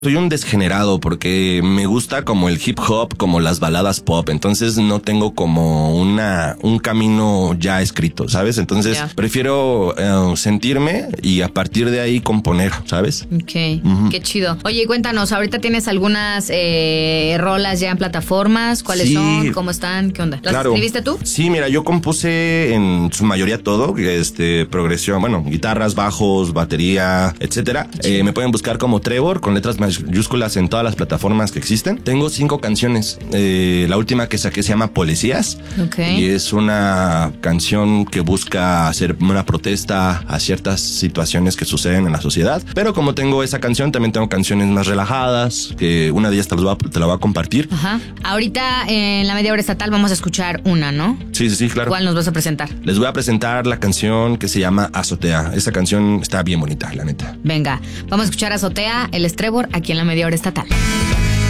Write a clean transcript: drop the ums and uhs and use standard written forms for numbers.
Soy un desgenerado porque me gusta como el hip hop, como las baladas pop. Entonces no tengo como un camino ya escrito, ¿sabes? Entonces prefiero sentirme y a partir de ahí componer, ¿sabes? Ok, qué chido. Oye, cuéntanos, ahorita tienes algunas rolas ya en plataformas. ¿Cuáles son? ¿Cómo están? ¿Qué onda? ¿Las escribiste tú? Sí, mira, yo compuse en su mayoría todo, progresión, bueno, guitarras, bajos, batería, etcétera. Me pueden buscar como Trevor con letras mayúsculas en todas las plataformas que existen. Tengo 5 canciones. La última que saqué se llama Policías. Y es una canción que busca hacer una protesta a ciertas situaciones que suceden en la sociedad. Pero como tengo esa canción, también tengo canciones más relajadas, que una de ellas te la voy a compartir. Ajá. Ahorita en la media hora estatal vamos a escuchar una, ¿no? Sí, claro. ¿Cuál nos vas a presentar? Les voy a presentar la canción que se llama Azotea. Esta canción está bien bonita, la neta. Venga, vamos a escuchar Azotea, el Trevor, aquí en la media hora estatal.